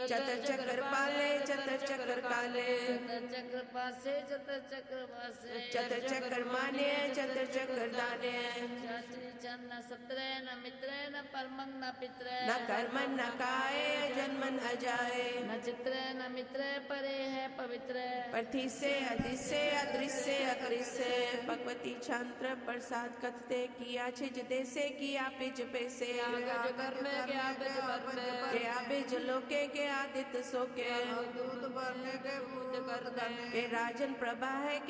चतर चक्र पाले चतर चक्र काले, चतर चक्र पासे चतर चक्र वासे, चतर चक्र माने चतर चक्र दाने, शास्त्री चन्न सत्रे न मित्रे न परमं न पित्रे, न कर्मन न काये अजन्मन अजाए, न चित्रे न मित्रे परे है पवित्र, प्रति से अदृश्य अदृश्य अकृष्य, भगवती छात्र प्रसाद कथते किया छिज देसे किया पिज पैसे, करने के आबिद करने, के आबिज लोके के आदित्य सोके, दूत भरने के भूत करने, के राजन प्रभा है